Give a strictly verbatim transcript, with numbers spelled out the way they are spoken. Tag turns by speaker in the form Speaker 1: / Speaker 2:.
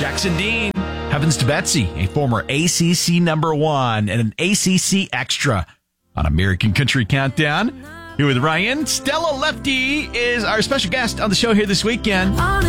Speaker 1: Jackson Dean, Heavens to Betsy, a former A C C number one and an A C C extra on American Country Countdown. Here with Ryan. Stella Lefty is our special guest on the show here this weekend.